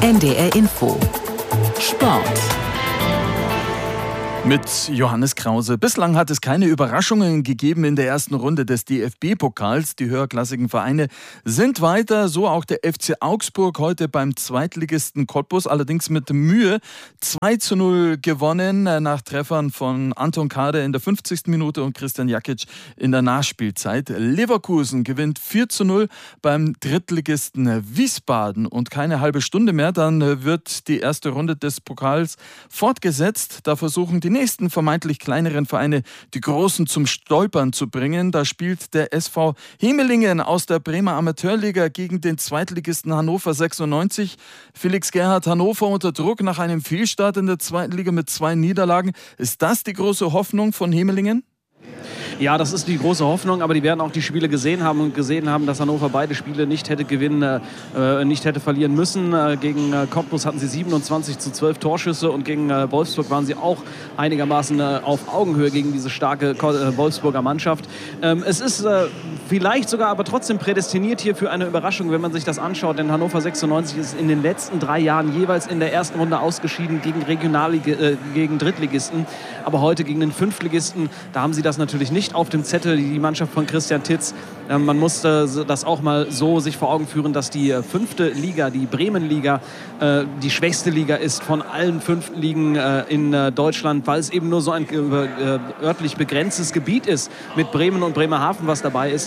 NDR Info Sport mit Johannes Krause. Bislang hat es keine Überraschungen gegeben in der ersten Runde des DFB-Pokals. Die höherklassigen Vereine sind weiter, so auch der FC Augsburg heute beim Zweitligisten Cottbus, allerdings mit Mühe 2:0 gewonnen nach Treffern von Anton Kade in der 50. Minute und Christian Jakic in der Nachspielzeit. Leverkusen gewinnt 4:0 beim Drittligisten Wiesbaden und keine halbe Stunde mehr, dann wird die erste Runde des Pokals fortgesetzt. Da versuchen die nächsten vermeintlich kleineren Vereine die Großen zum Stolpern zu bringen. Da spielt der SV Hemelingen aus der Bremer Amateurliga gegen den Zweitligisten Hannover 96. Felix Gerhard, Hannover unter Druck nach einem Fehlstart in der zweiten Liga mit 2 Niederlagen. Ist das die große Hoffnung von Hemelingen? Ja, das ist die große Hoffnung, aber die werden auch die Spiele gesehen haben und gesehen haben, dass Hannover beide Spiele nicht hätte verlieren müssen. Gegen Cottbus hatten sie 27:12 Torschüsse und gegen Wolfsburg waren sie auch einigermaßen auf Augenhöhe gegen diese starke Wolfsburger Mannschaft. Es ist vielleicht sogar aber trotzdem prädestiniert hier für eine Überraschung, wenn man sich das anschaut, denn Hannover 96 ist in den letzten 3 Jahren jeweils in der ersten Runde ausgeschieden gegen Drittligisten, aber heute gegen den Fünftligisten, da haben sie das natürlich nicht auf dem Zettel, die Mannschaft von Christian Titz. Man muss das auch mal so sich vor Augen führen, dass die 5. Liga, die Bremen-Liga, die schwächste Liga ist von allen 5 Ligen in Deutschland, weil es eben nur so ein örtlich begrenztes Gebiet ist mit Bremen und Bremerhaven, was dabei ist. Da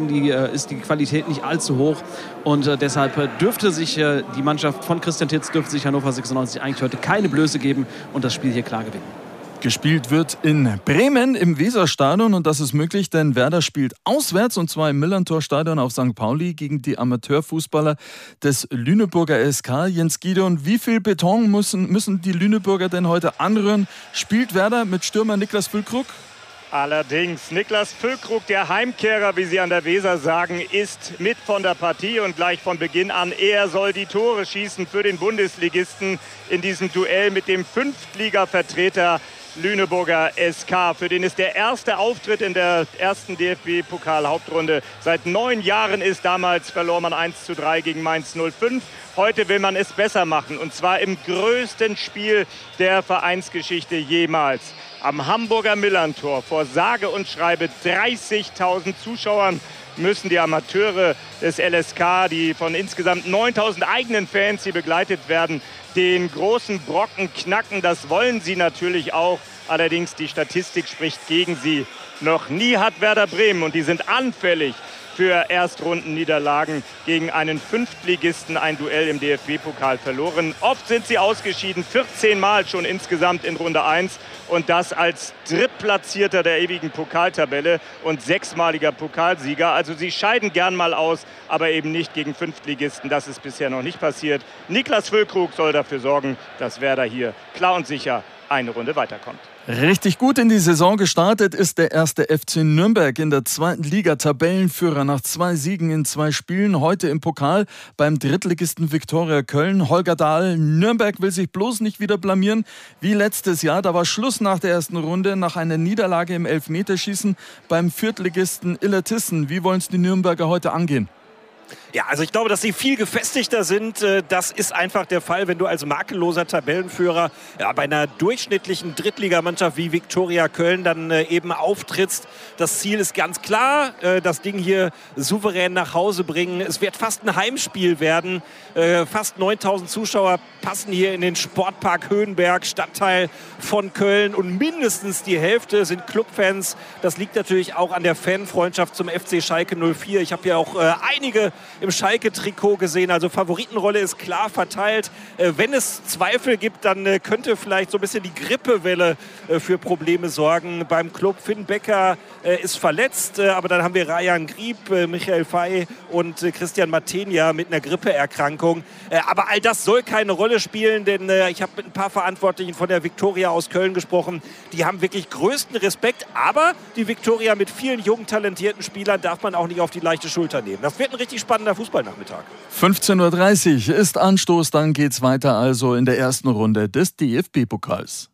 ist die Qualität nicht allzu hoch und deshalb dürfte sich die Mannschaft von Christian Titz, dürfte sich Hannover 96 eigentlich heute keine Blöße geben und das Spiel hier klar gewinnen. Gespielt wird in Bremen im Weserstadion und das ist möglich, denn Werder spielt auswärts und zwar im Millerntor-Stadion auf St. Pauli gegen die Amateurfußballer des Lüneburger SK. Jens Gideon, wie viel Beton müssen die Lüneburger denn heute anrühren? Spielt Werder mit Stürmer Niklas Füllkrug? Allerdings, Niklas Füllkrug, der Heimkehrer, wie sie an der Weser sagen, ist mit von der Partie und gleich von Beginn an. Er soll die Tore schießen für den Bundesligisten in diesem Duell mit dem Fünftliga-Vertreter Lüneburger SK. Für den ist der erste Auftritt in der ersten DFB-Pokal-Hauptrunde seit 9 Jahren ist. Damals verlor man 1:3 gegen Mainz 05. Heute will man es besser machen und zwar im größten Spiel der Vereinsgeschichte jemals. Am Hamburger Millerntor vor sage und schreibe 30.000 Zuschauern müssen die Amateure des LSK, die von insgesamt 9.000 eigenen Fans hier begleitet werden, den großen Brocken knacken. Das wollen sie natürlich auch. Allerdings die Statistik spricht gegen sie. Noch nie hat Werder Bremen, und die sind anfällig für Erstrundenniederlagen, gegen einen Fünftligisten ein Duell im DFB-Pokal verloren. Oft sind sie ausgeschieden, 14 Mal schon insgesamt in Runde 1. Und das als Drittplatzierter der ewigen Pokaltabelle und 6-maliger Pokalsieger. Also sie scheiden gern mal aus, aber eben nicht gegen Fünftligisten. Das ist bisher noch nicht passiert. Niklas Füllkrug soll dafür sorgen, dass Werder hier klar und sicher eine Runde weiterkommt. Richtig gut in die Saison gestartet ist der erste FC Nürnberg in der 2. Liga, Tabellenführer nach 2 Siegen in 2 Spielen. Heute im Pokal beim Drittligisten Viktoria Köln. Holger Dahl, Nürnberg will sich bloß nicht wieder blamieren wie letztes Jahr. Da war Schluss nach der ersten Runde nach einer Niederlage im Elfmeterschießen beim Viertligisten Illertissen. Wie wollen es die Nürnberger heute angehen? Ja, also ich glaube, dass sie viel gefestigter sind. Das ist einfach der Fall, wenn du als makelloser Tabellenführer bei einer durchschnittlichen Drittligamannschaft wie Viktoria Köln dann eben auftrittst. Das Ziel ist ganz klar, das Ding hier souverän nach Hause bringen. Es wird fast ein Heimspiel werden. Fast 9.000 Zuschauer passen hier in den Sportpark Höhenberg, Stadtteil von Köln. Und mindestens die Hälfte sind Clubfans. Das liegt natürlich auch an der Fanfreundschaft zum FC Schalke 04. Ich habe ja auch einige im Schalke-Trikot gesehen. Also Favoritenrolle ist klar verteilt. Wenn es Zweifel gibt, dann könnte vielleicht so ein bisschen die Grippewelle für Probleme sorgen beim Club. Finn Becker ist verletzt, aber dann haben wir Rayan Grieb, Michael Fey und Christian Matenia mit einer Grippeerkrankung. Aber all das soll keine Rolle spielen, denn ich habe mit ein paar Verantwortlichen von der Viktoria aus Köln gesprochen. Die haben wirklich größten Respekt, aber die Viktoria mit vielen jungen, talentierten Spielern darf man auch nicht auf die leichte Schulter nehmen. Das wird ein richtig spannender Fußballnachmittag. 15:30 Uhr ist Anstoß, dann geht's weiter also in der ersten Runde des DFB-Pokals.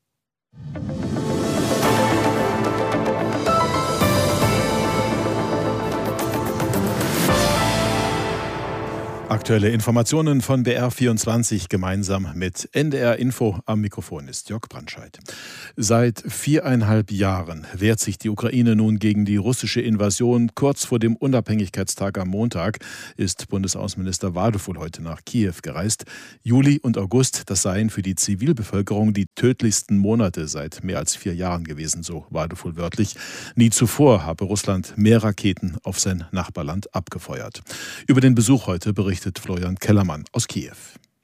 Aktuelle Informationen von BR24 gemeinsam mit NDR Info. Am Mikrofon ist Jörg Brandscheid. Seit 4,5 Jahren wehrt sich die Ukraine nun gegen die russische Invasion. Kurz vor dem Unabhängigkeitstag am Montag ist Bundesaußenminister Wadefull heute nach Kiew gereist. Juli und August, das seien für die Zivilbevölkerung die tödlichsten Monate seit mehr als 4 Jahren gewesen, so Wadefull wörtlich. Nie zuvor habe Russland mehr Raketen auf sein Nachbarland abgefeuert. Über den Besuch heute berichtet Florian Kellermann aus Kiew.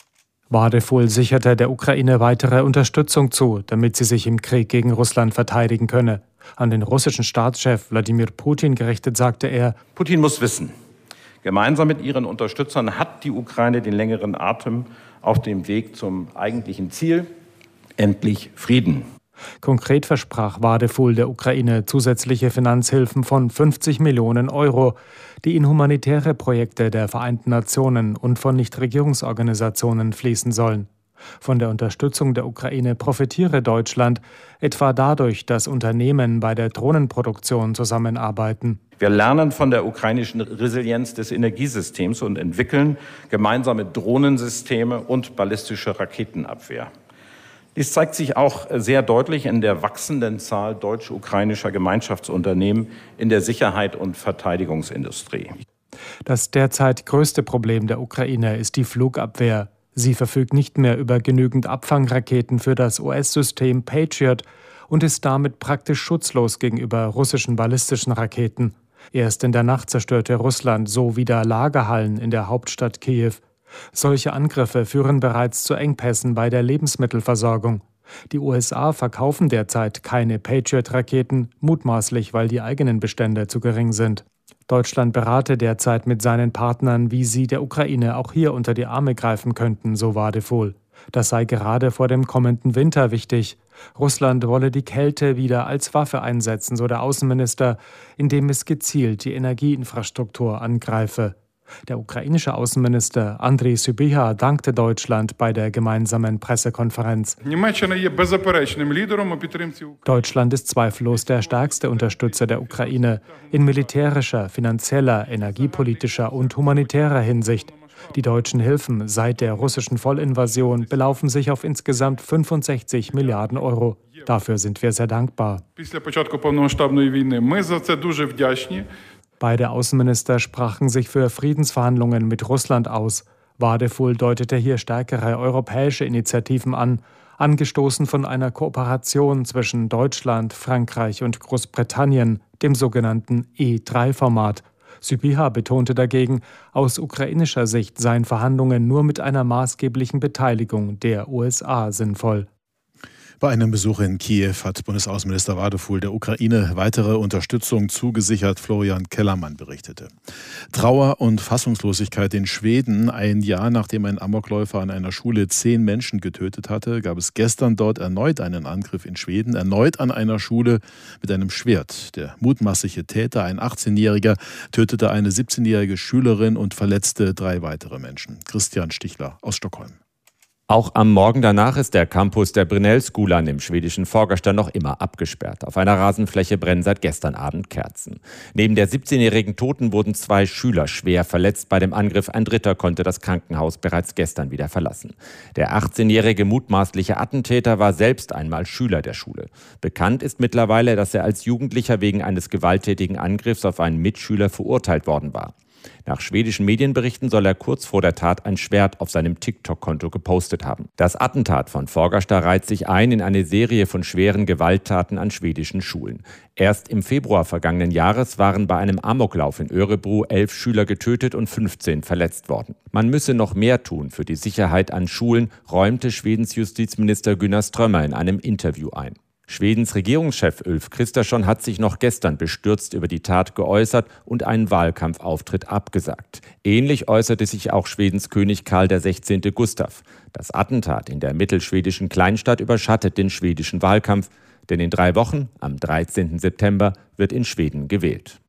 Wadefull sicherte der Ukraine weitere Unterstützung zu, damit sie sich im Krieg gegen Russland verteidigen könne. An den russischen Staatschef Wladimir Putin gerichtet sagte er: Putin muss wissen, gemeinsam mit ihren Unterstützern hat die Ukraine den längeren Atem auf dem Weg zum eigentlichen Ziel, endlich Frieden. Konkret versprach Wadefull der Ukraine zusätzliche Finanzhilfen von 50 Millionen Euro, die in humanitäre Projekte der Vereinten Nationen und von Nichtregierungsorganisationen fließen sollen. Von der Unterstützung der Ukraine profitiere Deutschland, etwa dadurch, dass Unternehmen bei der Drohnenproduktion zusammenarbeiten. Wir lernen von der ukrainischen Resilienz des Energiesystems und entwickeln gemeinsame Drohnensysteme und ballistische Raketenabwehr. Dies zeigt sich auch sehr deutlich in der wachsenden Zahl deutsch-ukrainischer Gemeinschaftsunternehmen in der Sicherheit- und Verteidigungsindustrie. Das derzeit größte Problem der Ukraine ist die Flugabwehr. Sie verfügt nicht mehr über genügend Abfangraketen für das US-System Patriot und ist damit praktisch schutzlos gegenüber russischen ballistischen Raketen. Erst in der Nacht zerstörte Russland so wieder Lagerhallen in der Hauptstadt Kiew. Solche Angriffe führen bereits zu Engpässen bei der Lebensmittelversorgung. Die USA verkaufen derzeit keine Patriot-Raketen, mutmaßlich, weil die eigenen Bestände zu gering sind. Deutschland berate derzeit mit seinen Partnern, wie sie der Ukraine auch hier unter die Arme greifen könnten, so Wadefull. Das sei gerade vor dem kommenden Winter wichtig. Russland wolle die Kälte wieder als Waffe einsetzen, so der Außenminister, indem es gezielt die Energieinfrastruktur angreife. Der ukrainische Außenminister Andriy Sybiha dankte Deutschland bei der gemeinsamen Pressekonferenz. Deutschland ist zweifellos der stärkste Unterstützer der Ukraine in militärischer, finanzieller, energiepolitischer und humanitärer Hinsicht. Die deutschen Hilfen seit der russischen Vollinvasion belaufen sich auf insgesamt 65 Milliarden Euro. Dafür sind wir sehr dankbar. Beide Außenminister sprachen sich für Friedensverhandlungen mit Russland aus. Wadefull deutete hier stärkere europäische Initiativen an, angestoßen von einer Kooperation zwischen Deutschland, Frankreich und Großbritannien, dem sogenannten E3-Format. Sybiha betonte dagegen, aus ukrainischer Sicht seien Verhandlungen nur mit einer maßgeblichen Beteiligung der USA sinnvoll. Bei einem Besuch in Kiew hat Bundesaußenminister Wadefull der Ukraine weitere Unterstützung zugesichert, Florian Kellermann berichtete. Trauer und Fassungslosigkeit in Schweden. Ein Jahr nachdem ein Amokläufer an einer Schule 10 Menschen getötet hatte, gab es gestern dort erneut einen Angriff in Schweden, erneut an einer Schule mit einem Schwert. Der mutmaßliche Täter, ein 18-Jähriger, tötete eine 17-jährige Schülerin und verletzte 3 weitere Menschen. Christian Stichler aus Stockholm. Auch am Morgen danach ist der Campus der Brynäs-skolan im schwedischen Fagersta noch immer abgesperrt. Auf einer Rasenfläche brennen seit gestern Abend Kerzen. Neben der 17-jährigen Toten wurden 2 Schüler schwer verletzt bei dem Angriff. Ein dritter konnte das Krankenhaus bereits gestern wieder verlassen. Der 18-jährige mutmaßliche Attentäter war selbst einmal Schüler der Schule. Bekannt ist mittlerweile, dass er als Jugendlicher wegen eines gewalttätigen Angriffs auf einen Mitschüler verurteilt worden war. Nach schwedischen Medienberichten soll er kurz vor der Tat ein Schwert auf seinem TikTok-Konto gepostet haben. Das Attentat von Fagersta reiht sich ein in eine Serie von schweren Gewalttaten an schwedischen Schulen. Erst im Februar vergangenen Jahres waren bei einem Amoklauf in Örebro 11 Schüler getötet und 15 verletzt worden. Man müsse noch mehr tun für die Sicherheit an Schulen, räumte Schwedens Justizminister Gunnar Strömmer in einem Interview ein. Schwedens Regierungschef Ulf Kristersson hat sich noch gestern bestürzt über die Tat geäußert und einen Wahlkampfauftritt abgesagt. Ähnlich äußerte sich auch Schwedens König Karl XVI. Gustav. Das Attentat in der mittelschwedischen Kleinstadt überschattet den schwedischen Wahlkampf, denn in 3 Wochen, am 13. September, wird in Schweden gewählt.